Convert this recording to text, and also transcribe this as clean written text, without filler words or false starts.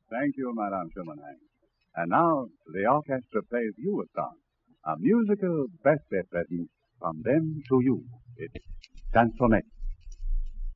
Thank you, Madame Schumann. And now the orchestra plays you a song, a musical birthday present from them to you. It's Transformation.